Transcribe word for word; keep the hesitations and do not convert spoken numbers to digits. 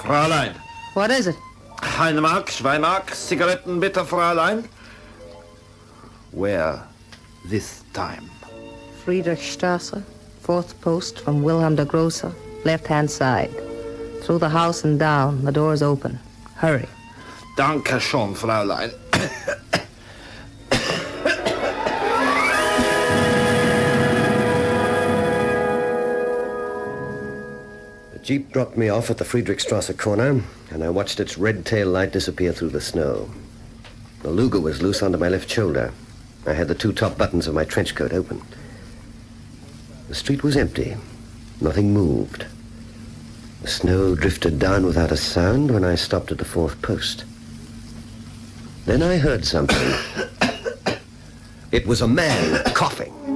Fräulein. What is it? Eine Mark, zwei Mark, Zigaretten bitte, Fräulein. Where this time? Friedrichstrasse, fourth post from Wilhelm der Grosse, left-hand side. Through the house and down, the door's open. Hurry. Danke schon, Fräulein. The Jeep dropped me off at the Friedrichstrasse corner, and I watched its red tail light disappear through the snow. The Luger was loose under my left shoulder. I had the two top buttons of my trench coat open. The street was empty. Nothing moved. The snow drifted down without a sound when I stopped at the fourth post. Then I heard something. It was a man coughing.